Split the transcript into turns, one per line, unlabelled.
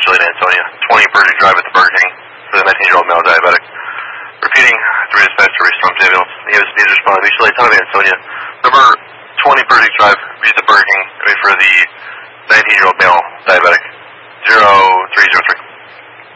Shirley and Ansonia. 20 Burdick Drive at the Burger King for the 19-year-old male diabetic. Repeating, 3 dispatch to restore the ambulance. He was needs to respond to Shirley, Town of Ansonia. Number 20 Burdick Drive, use the Burger King for the 19-year-old male diabetic. 0303.